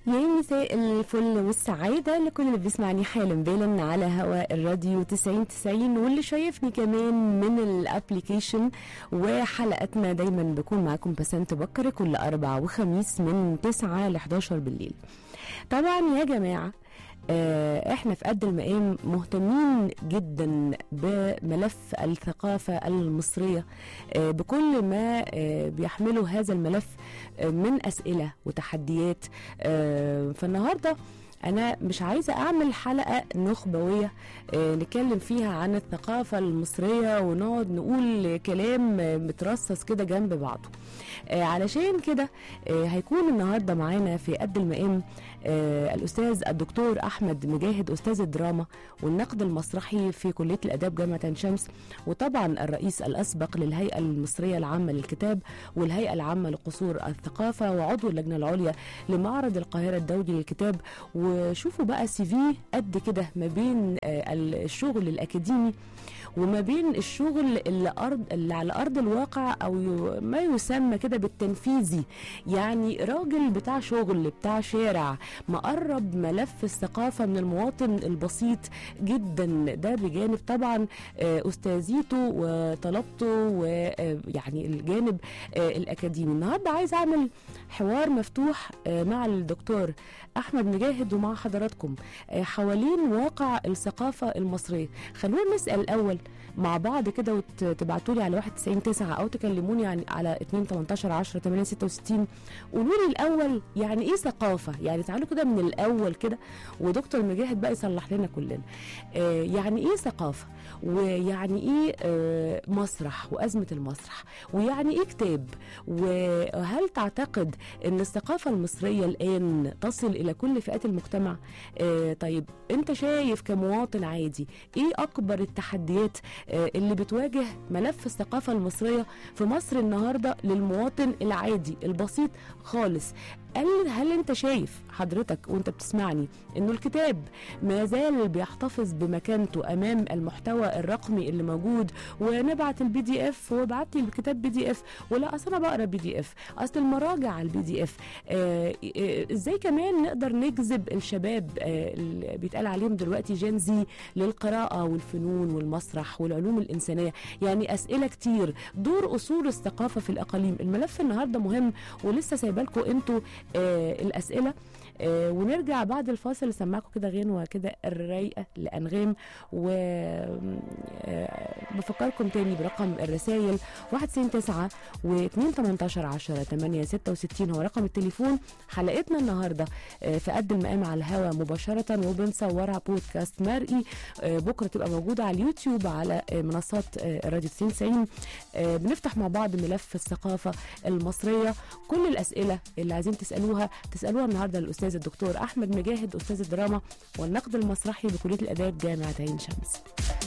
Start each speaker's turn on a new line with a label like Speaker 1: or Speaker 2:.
Speaker 1: يا مساء الفل والسعادة لكل اللي بيسمعني حالا بالا على هواء الراديو 90 واللي شايفني كمان من الابليكيشن. وحلقتنا دايما بكون معاكم بسنت بكر كل أربع وخميس من 9 ل 11 بالليل. طبعا يا جماعة احنا في قد المقام مهتمين جدا بملف الثقافة المصرية بكل ما بيحمله هذا الملف من أسئلة وتحديات. فالنهاردة أنا مش عايزة أعمل حلقة نخبوية نتكلم فيها عن الثقافة المصرية ونقعد نقول كلام مترصص كده جنب بعضه. علشان كده هيكون النهاردة معانا في قد المقام الأستاذ الدكتور أحمد مجاهد، أستاذ الدراما والنقد المسرحي في كلية الآداب جامعة عين شمس، وطبعا الرئيس الأسبق للهيئة المصرية العامة للكتاب والهيئة العامة لقصور الثقافة، وعضو اللجنة العليا لمعرض القاهرة الدولي للكتاب. وشوفوا بقى CV قد كده ما بين الشغل الأكاديمي وما بين الشغل اللي على أرض الواقع أو ما يسمى كده بالتنفيذي. يعني راجل بتاع شغل بتاع شارع مقرب ملف الثقافة من المواطن البسيط جدا، ده بجانب طبعا أستاذيته وطلبته ويعني الجانب الأكاديمي. النهاردة عايز أعمل حوار مفتوح مع الدكتور أحمد مجاهد ومع حضراتكم حوالين واقع الثقافة المصرية. خلونا نسأل الأول مع بعض كده وتبعتوا لي على 91-9 أو تكلموني يعني على 2-18-10-8-66. قولوا لي الأول يعني إيه ثقافة؟ يعني تعالوا كده من الأول كده ودكتور مجاهد بقى يصلح لنا كلنا. يعني إيه ثقافة؟ ويعني إيه مسرح وأزمة المسرح؟ ويعني إيه كتاب؟ وهل تعتقد أن الثقافة المصرية الآن تصل إلى كل فئات المجتمع؟ طيب أنت شايف كمواطن عادي إيه أكبر التحديات اللي بتواجه ملف الثقافة المصرية في مصر النهاردة للمواطن العادي البسيط خالص؟ هل انت شايف حضرتك وانت بتسمعني انه الكتاب ما زال بيحتفظ بمكانته امام المحتوى الرقمي اللي موجود، ونبعت الPDF وبعت لي الكتاب PDF ولا اصل انا بقرا PDF، اصل المراجع على الPDF؟ ازاي كمان نقدر نجذب الشباب اللي بيتقال عليهم دلوقتي جين زي للقراءة والفنون والمسرح والعلوم الإنسانية؟ يعني أسئلة كتير. دور أصول الثقافة في الأقاليم، الملف النهاردة مهم ولسه سايبالكم انتوا الأسئلة. ونرجع بعد الفاصل نسمعكم كده غنوة كده الرايقة لأنغام. وبفكركم تاني برقم الرسائل 1-9 و2-18-10-8-66 هو رقم التليفون. حلقتنا النهاردة في قد المقام على الهوا مباشرة وبنصورها بودكاست مرئي. بكرة تبقى موجودة على اليوتيوب على منصات راديو 90. بنفتح مع بعض ملف الثقافة المصرية. كل الأسئلة اللي عايزين تسألوها النهاردة للأستاذ الدكتور أحمد مجاهد، أستاذ الدراما والنقد المسرحي بكلية الآداب جامعة عين شمس.